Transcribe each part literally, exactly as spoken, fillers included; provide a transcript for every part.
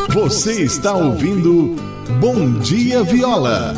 Você está ouvindo Bom Dia Viola.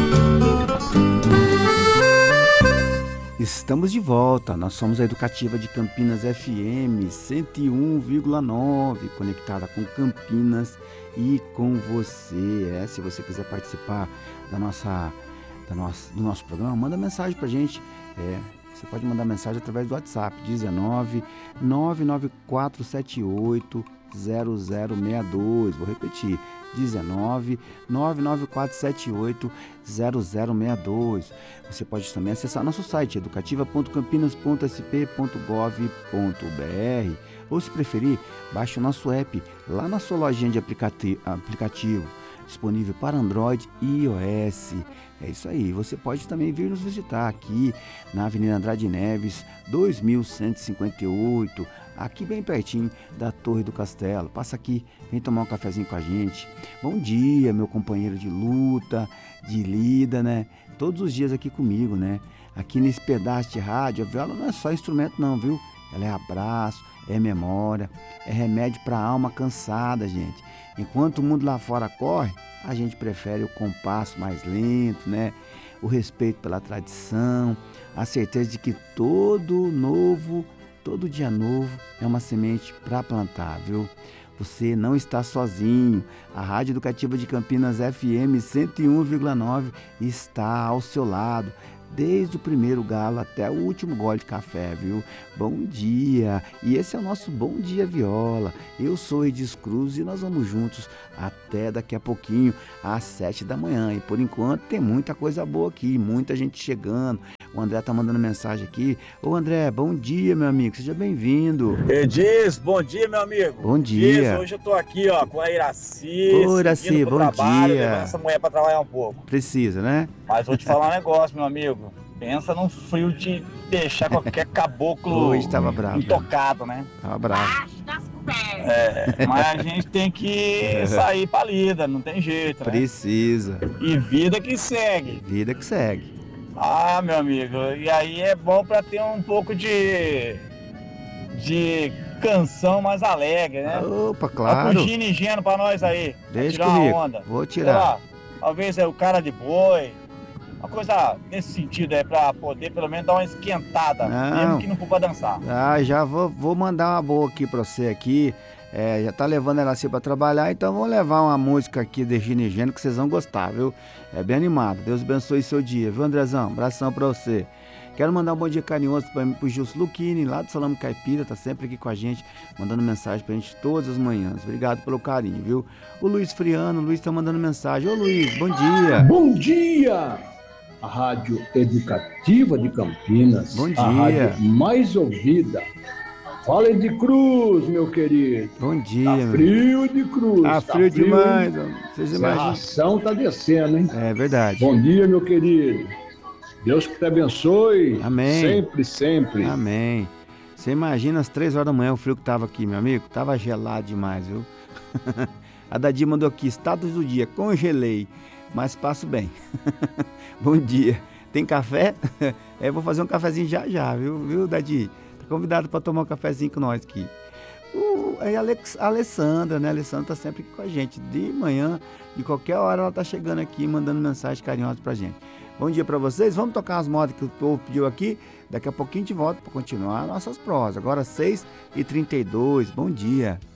Estamos de volta, nós somos a Educativa de Campinas F M cento e um vírgula nove, conectada com Campinas e com você. É, se você quiser participar da nossa, da nossa, do nosso programa, manda mensagem pra gente. É, você pode mandar mensagem através do WhatsApp, dezenove, nove nove quatro sete oito, zero zero seis dois. Vou repetir, dezenove, nove nove quatro sete oito, zero zero seis dois. Você pode também acessar nosso site educativa ponto campinas ponto s p ponto gov ponto b r, ou, se preferir, baixe o nosso app lá na sua lojinha de aplicati- aplicativo, disponível para Android e iOS. É isso aí, você pode também vir nos visitar aqui na Avenida Andrade Neves, dois mil cento e cinquenta e oito, aqui bem pertinho da Torre do Castelo. Passa aqui, vem tomar um cafezinho com a gente. Bom dia, meu companheiro de luta, de lida, né? Todos os dias aqui comigo, né? Aqui nesse pedaço de rádio, a viola não é só instrumento não, viu? Ela é abraço, é memória, é remédio para a alma cansada, gente. Enquanto o mundo lá fora corre, a gente prefere o compasso mais lento, né? O respeito pela tradição, a certeza de que todo novo, todo dia novo é uma semente para plantar, viu? Você não está sozinho. A Rádio Educativa de Campinas F M cento e um vírgula nove está ao seu lado, desde o primeiro galo até o último gole de café, viu? Bom dia! E esse é o nosso Bom Dia Viola. Eu sou Edis Cruz e nós vamos juntos até daqui a pouquinho, às sete da manhã. E por enquanto tem muita coisa boa aqui, muita gente chegando. O André tá mandando mensagem aqui. Ô André, bom dia, meu amigo, seja bem-vindo. Edis, bom dia, meu amigo. Bom dia. Edis, hoje eu tô aqui, ó, com a Iraci. Ô, Iraci, bom trabalho, dia. levando essa mulher pra trabalhar um pouco. Precisa, né? Mas vou te falar um negócio, meu amigo. Pensa num frio de deixar qualquer caboclo Hoje tava bravo, intocado, né? Tava bravo. É, mas a gente tem que sair pra lida, não tem jeito, né? Precisa. E vida que segue. Vida que segue. Ah, meu amigo, e aí é bom pra ter um pouco de de canção mais alegre, né? Opa, Tá claro. com gino e geno pra nós aí. Deixa tirar comigo. uma onda. Vou Sei tirar. lá, talvez é o cara de boi. Uma coisa nesse sentido aí, pra poder pelo menos dar uma esquentada, Não. mesmo que não for pra dançar. Ah, já vou, vou mandar uma boa aqui pra você aqui. É, já tá levando ela assim pra trabalhar, então vou levar uma música aqui de Gino e Geno que vocês vão gostar, viu? É bem animado. Deus abençoe seu dia, viu, Andrezão? Abração pra você. Quero mandar um bom dia carinhoso pra, pro Gilson Luquini, lá do Salame Caipira, tá sempre aqui com a gente, mandando mensagem pra gente todas as manhãs. Obrigado pelo carinho, viu? O Luiz Friano, o Luiz tá mandando mensagem. Ô Luiz, bom dia. Bom dia! A Rádio Educativa de Campinas, Bom a dia. rádio mais ouvida. Fala de Cruz, meu querido. Bom dia, Tá meu. frio de Cruz. Tá frio demais, ó. Vocês A imaginam? ração tá descendo, hein? É verdade. Bom dia, meu querido. Deus que te abençoe. Amém. Sempre, sempre. Amém. Você imagina às três horas da manhã o frio que tava aqui, meu amigo? Tava gelado demais, viu? A Dadi mandou aqui, status do dia, congelei, mas passo bem. Bom dia. Tem café? É, vou fazer um cafezinho já já, viu, viu, Dadi? Tá convidado para tomar um cafezinho com nós aqui. O, é a, Alex, a Alessandra, né? A Alessandra tá sempre aqui com a gente. De manhã, de qualquer hora, ela tá chegando aqui, mandando mensagem carinhosa pra gente. Bom dia pra vocês. Vamos tocar as modas que o povo pediu aqui. Daqui a pouquinho a gente volta para continuar nossas prosas. Agora seis e trinta e dois. Bom dia.